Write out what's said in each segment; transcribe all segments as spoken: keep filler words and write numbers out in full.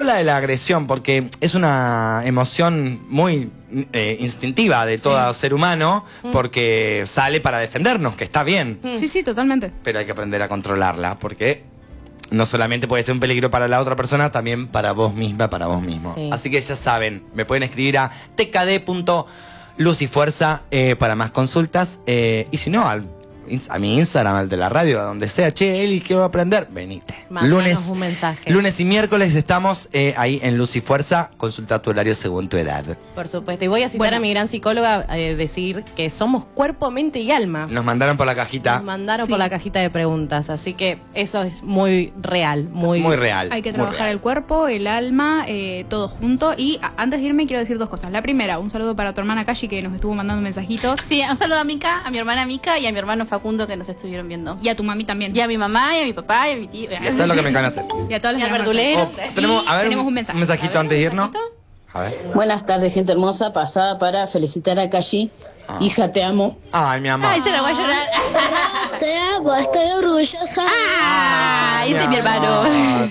habla de la agresión porque es una emoción muy eh, instintiva de todo sí. ser humano, porque sale para defendernos, que está bien. Sí, sí, totalmente. Pero hay que aprender a controlarla, porque no solamente puede ser un peligro para la otra persona, también para vos misma, para vos mismo. Sí. Así que ya saben, me pueden escribir a t k d punto lucifuerza eh, para más consultas. Eh, y si no, al a mi Instagram, al de la radio, a donde sea. Che, Eli, quiero aprender. Venite. Mándanos lunes, un mensaje. Lunes y miércoles estamos eh, ahí en Luz y Fuerza. Consulta tu horario según tu edad. Por supuesto. Y voy a citar bueno. a mi gran psicóloga a eh, decir que somos cuerpo, mente y alma. Nos mandaron por la cajita. Nos mandaron sí. por la cajita de preguntas. Así que eso es muy real. Muy, muy real. Hay que trabajar el cuerpo, el alma, eh, todo junto. Y a, antes de irme quiero decir dos cosas. La primera, un saludo para tu hermana Kashi, que nos estuvo mandando mensajitos. Sí, un saludo a Mica, a mi hermana Mica y a mi hermano Facundo, que nos estuvieron viendo. Y a tu mami también. Y a mi mamá, y a mi papá, y a mi tío. Y esto es lo que me encanta. Y a todas las y al verdulero. Oh, tenemos, a ver, tenemos un, un mensaje. un mensajito ver, antes de ¿un irnos. mensajito? A ver. Buenas tardes, gente hermosa. Pasada para felicitar a Kashi. Ah. Hija, te amo. Ay, mi amor. Ay, se la voy a llorar. Te amo, estoy orgullosa. Ah, ese es mi hermano.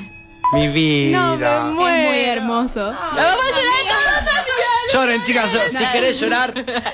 Mi vida. No, me muero. Es muy hermoso. La vamos a llorar todos. Lloren, chicas. Yo, si querés llorar,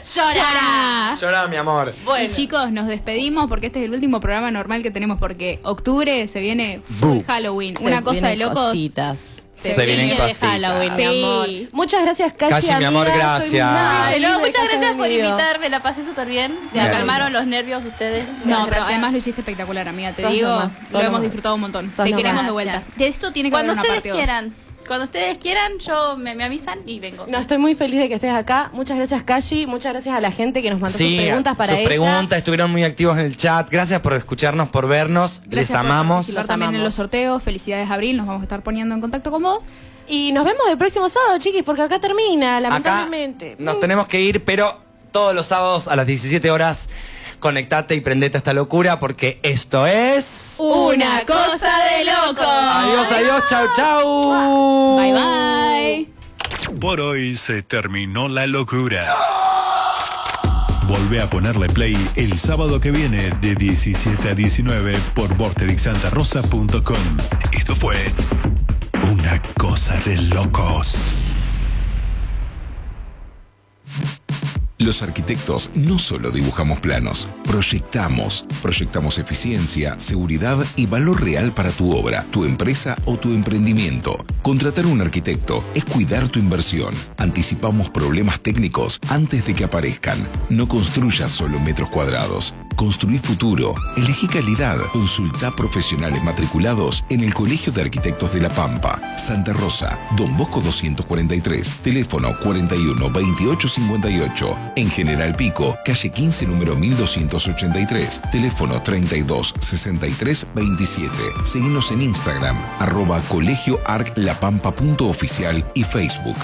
¡Llora! llorá, mi amor. Bueno, y chicos, nos despedimos porque este es el último programa normal que tenemos, porque octubre se viene full Buh. Halloween. Se Una cosa de vienen locos. Cositas. Se, se vienen de cositas. Halloween, Sí. mi amor. Muchas gracias, Kashi. Kashi, mi amor, amiga. gracias. Estoy muy Ay, feliz no, de muchas que hayas gracias por venido. invitarme, la pasé súper bien. Me Bien. calmaron los nervios ustedes. No, Gracias. pero además lo hiciste espectacular, amiga. Te Sos digo, lo más, lo sos lo hemos más. disfrutado un montón. Sos Te lo queremos más. de vuelta. Gracias. De esto tiene que Cuando haber una ustedes parte dos. quieran, cuando ustedes quieran, yo me, me avisan y vengo. No, estoy muy feliz de que estés acá. Muchas gracias, Kashi. Muchas gracias a la gente que nos mandó Sí, sus preguntas para sus ella. preguntas, estuvieron muy activos en el chat. Gracias por escucharnos, por vernos. Gracias Les por amamos. participar Los también en amamos. los sorteos. Felicidades, Abril. Nos vamos a estar poniendo en contacto con vos. Y nos vemos el próximo sábado, chiquis, porque acá termina, Acá lamentablemente. nos tenemos que ir, pero todos los sábados a las diecisiete horas conectate y prendete a esta locura, porque esto es... Una cosa de loco. Adiós, adiós, chau, chau. Bye, bye. Por hoy se terminó la locura. Volvé a ponerle play el sábado que viene de diecisiete a diecinueve por vorterix santa rosa punto com. Esto fue Una cosa de locos. Los arquitectos no solo dibujamos planos, proyectamos. Proyectamos eficiencia, seguridad y valor real para tu obra, tu empresa o tu emprendimiento. Contratar un arquitecto es cuidar tu inversión. Anticipamos problemas técnicos antes de que aparezcan. No construyas solo en metros cuadrados. Construí futuro. Elegí calidad. Consulta profesionales matriculados en el Colegio de Arquitectos de La Pampa. Santa Rosa, Don Bosco doscientos cuarenta y tres, teléfono cuarenta y uno veintiocho cincuenta y ocho. En General Pico, calle quince, número mil doscientos ochenta y tres, teléfono treinta y dos sesenta y tres veintisiete. Seguinos en Instagram, arroba colegio arc lapampa punto oficial y Facebook.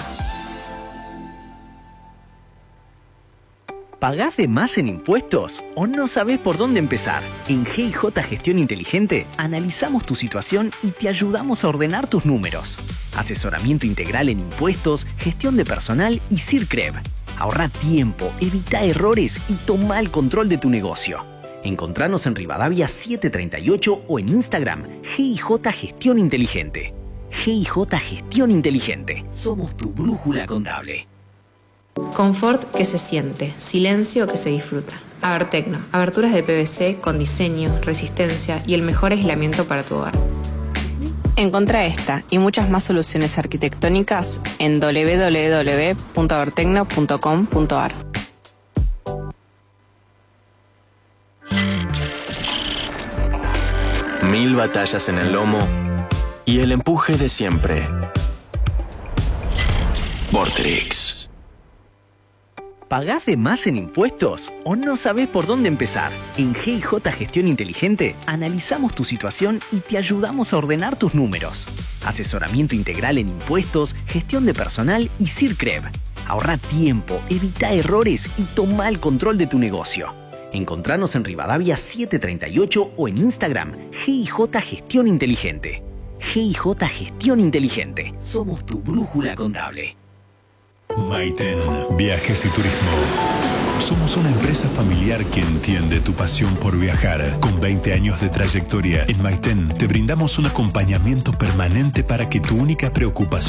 ¿Pagás de más en impuestos o no sabés por dónde empezar? En G I J Gestión Inteligente analizamos tu situación y te ayudamos a ordenar tus números. Asesoramiento integral en impuestos, gestión de personal y CIRCREV. Ahorra tiempo, evita errores y toma el control de tu negocio. Encontranos en Rivadavia setecientos treinta y ocho o en Instagram G I J Gestión Inteligente. G I J Gestión Inteligente. Somos tu brújula contable. Confort que se siente, silencio que se disfruta. Abertecno, aberturas de P V C con diseño, resistencia y el mejor aislamiento para tu hogar. Encontrá esta y muchas más soluciones arquitectónicas en doble u doble u doble u punto abertecno punto com punto a r. Mil batallas en el lomo y el empuje de siempre. Vorterix. ¿Pagás de más en impuestos o no sabés por dónde empezar? En G I J Gestión Inteligente analizamos tu situación y te ayudamos a ordenar tus números. Asesoramiento integral en impuestos, gestión de personal y CIRCREV. Ahorra tiempo, evita errores y toma el control de tu negocio. Encontranos en Rivadavia setecientos treinta y ocho o en Instagram G I J Gestión Inteligente. G I J Gestión Inteligente. Somos tu brújula contable. Maiten, Viajes y Turismo. Somos una empresa familiar que entiende tu pasión por viajar. Con veinte años de trayectoria, en Maiten te brindamos un acompañamiento permanente para que tu única preocupación